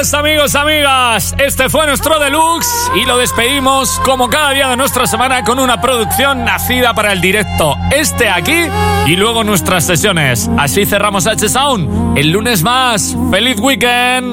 pues amigos, amigas, este fue nuestro deluxe y lo despedimos como cada día de nuestra semana con una producción nacida para el directo. Aquí y luego nuestras sesiones. Así cerramos H-Sound. El lunes más. ¡Feliz weekend!